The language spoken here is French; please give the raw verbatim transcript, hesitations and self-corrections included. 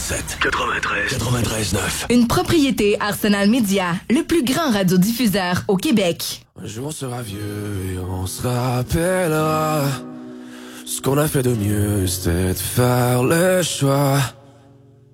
quatre-vingt-sept, quatre-vingt-treize, quatre-vingt-treize neuf. Une propriété Arsenal Média, le plus grand radiodiffuseur au Québec. Un jour on sera vieux et on se rappellera. Ce qu'on a fait de mieux, c'était de faire le choix